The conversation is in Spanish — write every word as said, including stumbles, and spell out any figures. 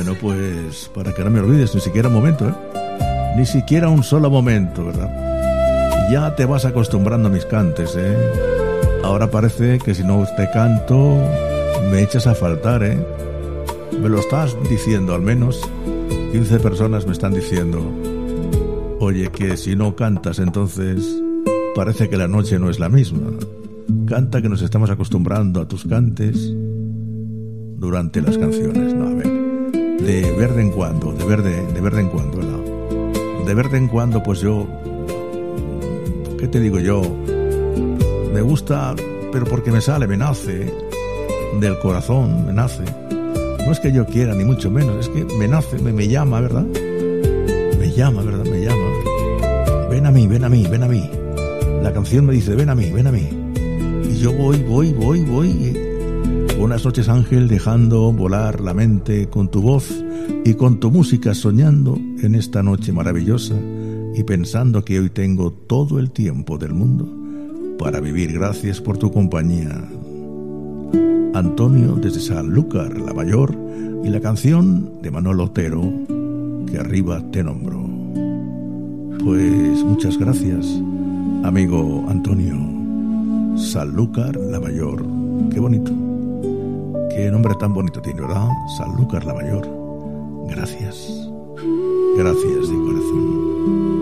Bueno, pues para que no me olvides, ni siquiera un momento, ¿eh? Ni siquiera un solo momento, ¿verdad? Ya te vas acostumbrando a mis cantes, ¿eh? Ahora parece que si no te canto, me echas a faltar, ¿eh? Me lo estás diciendo, al menos quince personas me están diciendo: oye, que si no cantas, entonces parece que la noche no es la misma. Canta, que nos estamos acostumbrando a tus cantes durante las canciones. No, a ver, de verde en cuando, de verde, de verde en cuando, ¿verdad? De verde en cuando, pues yo, ¿qué te digo yo? Me gusta, pero porque me sale, me nace, del corazón, me nace. No es que yo quiera, ni mucho menos, es que me nace, me, me llama, ¿verdad? Me llama, ¿verdad? Me llama. Ven a mí, ven a mí, ven a mí. La canción me dice, ven a mí, ven a mí. Y yo voy, voy, voy, voy. Buenas noches, Ángel, dejando volar la mente con tu voz y con tu música, soñando en esta noche maravillosa y pensando que hoy tengo todo el tiempo del mundo para vivir. Gracias por tu compañía. Antonio, desde Sanlúcar, la Mayor, y la canción de Manolo Otero, que arriba te nombro. Pues muchas gracias, amigo Antonio. Sanlúcar, la Mayor. Qué bonito. Qué nombre tan bonito tiene, ¿verdad? Sanlúcar, la Mayor. Gracias. Gracias de corazón.